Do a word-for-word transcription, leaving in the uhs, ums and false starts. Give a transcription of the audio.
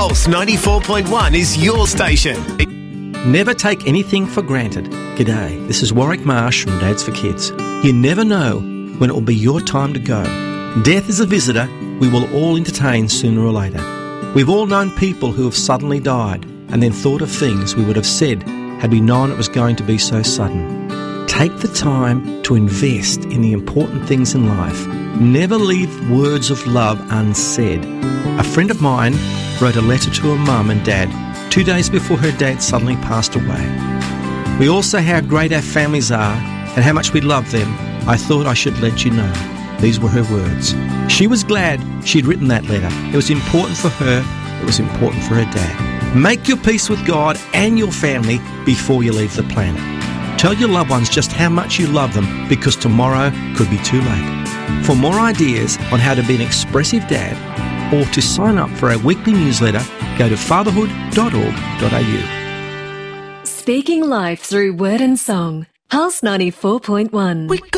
Pulse ninety-four point one is your station. Never take anything for granted. G'day, this is Warwick Marsh from Dads for Kids. You never know when it will be your time to go. Death is a visitor we will all entertain sooner or later. We've all known people who have suddenly died and then thought of things we would have said had we known it was going to be so sudden. Take the time to invest in the important things in life. Never leave words of love unsaid. A friend of mine wrote a letter to her mum and dad two days before her dad suddenly passed away. We all say how great our families are and how much we love them. I thought I should let you know. These were her words. She was glad she'd written that letter. It was important for her. It was important for her dad. Make your peace with God and your family before you leave the planet. Tell your loved ones just how much you love them, because tomorrow could be too late. For more ideas on how to be an expressive dad or to sign up for our weekly newsletter, go to fatherhood dot org dot a u. Speaking life through word and song. Pulse ninety-four point one.